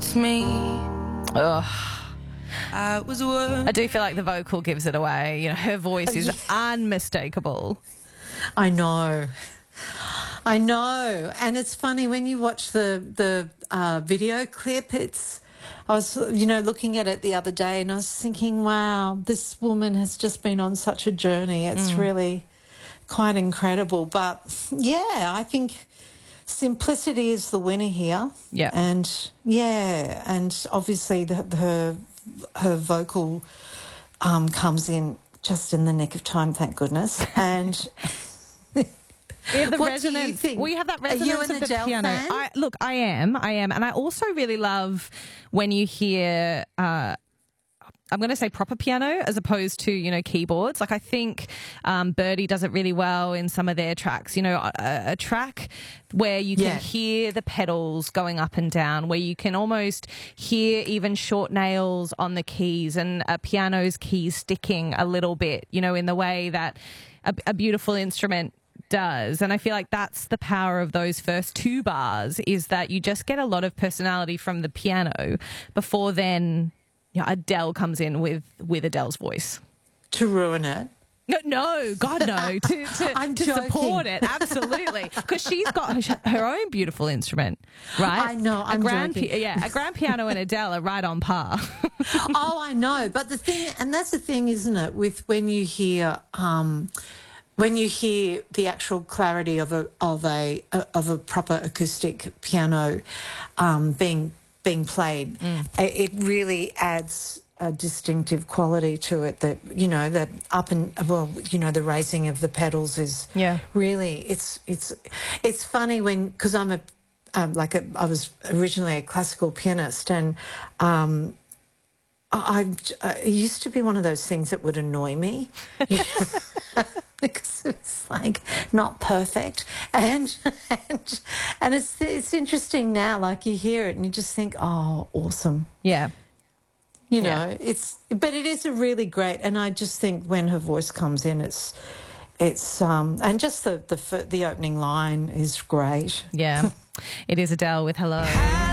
lost me. Ugh. I was worth. I do feel like the vocal gives it away. You know, her voice is unmistakable. I know. And it's funny when you watch the video clip. I was, looking at it the other day, and I was thinking, wow, this woman has just been on such a journey. It's really quite incredible. But yeah, I think simplicity is the winner here. Yeah. And obviously her vocal comes in just in the nick of time, thank goodness. And We have the what resonance. do you think? We have that Are resonance you an of the Adele piano. fan? I am, and I also really love when you hear. I'm going to say proper piano as opposed to, keyboards. Like I think Birdie does it really well in some of their tracks. A track where you can hear the pedals going up and down, where you can almost hear even short nails on the keys and a piano's keys sticking a little bit, in the way that a beautiful instrument does. And I feel like that's the power of those first two bars, is that you just get a lot of personality from the piano before then Adele comes in with Adele's voice. To ruin it. No, God, no. To support it, absolutely. Because she's got her own beautiful instrument, right? I know, I'm joking. A grand piano and Adele are right on par. Oh, I know. But that's the thing, isn't it? With when you hear the actual clarity of a proper acoustic piano being played, it really adds a distinctive quality to it. That that the raising of the pedals is really it's funny because I'm I was originally a classical pianist, and it used to be one of those things that would annoy me. Because it's like not perfect, and it's interesting now. Like you hear it and you just think, oh, awesome. Yeah, but it is a really great. And I just think when her voice comes in, it's and just the opening line is great. Yeah, it is Adele with Hello.